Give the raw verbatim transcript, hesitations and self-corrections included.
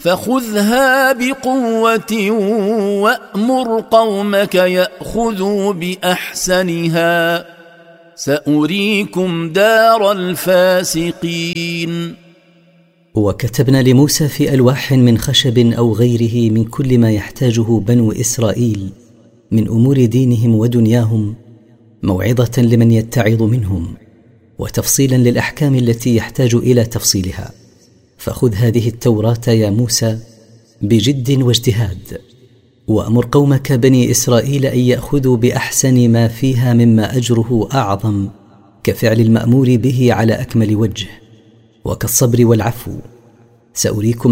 فخذها بقوة وأمر قومك يأخذوا بأحسنها سأريكم دار الفاسقين. وكتبنا لموسى في ألواح من خشب أو غيره من كل ما يحتاجه بنو إسرائيل من أمور دينهم ودنياهم، موعظة لمن يتعظ منهم، وتفصيلا للأحكام التي يحتاج إلى تفصيلها. فخذ هذه التوراة يا موسى بجد واجتهاد، وأمر قومك بني إسرائيل أن يأخذوا بأحسن ما فيها مما أجره أعظم، كفعل المأمور به على أكمل وجه، وكالصبر والعفو. سأريكم